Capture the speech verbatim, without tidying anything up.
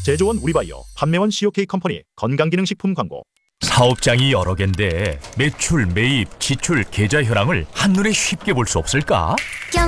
제조원 우리바이오, 판매원 씨오케이 컴퍼니 건강기능식품 광고. 사업장이 여러 갠데 매출, 매입, 지출, 계좌 현황을 한눈에 쉽게 볼 수 없을까?